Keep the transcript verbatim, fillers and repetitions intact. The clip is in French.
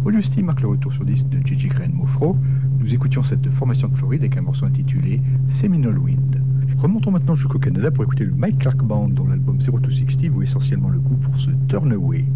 Augusty marque le retour sur disque de Gigi Crane Mofro. Nous écoutions cette formation de Floride avec un morceau intitulé Seminole Wind. Remontons maintenant jusqu'au Canada pour écouter le Mike Clark Band dont l'album zéro deux soixante vaut essentiellement le coup pour ce Turn Away.